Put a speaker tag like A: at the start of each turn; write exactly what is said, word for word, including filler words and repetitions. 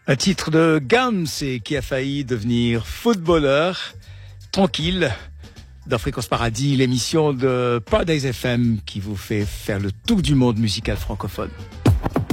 A: Un titre de Gams et qui a failli devenir footballeur. Tranquille. Dans Fréquence Paradis, l'émission de Paradise F M qui vous fait faire le tour du monde musical francophone.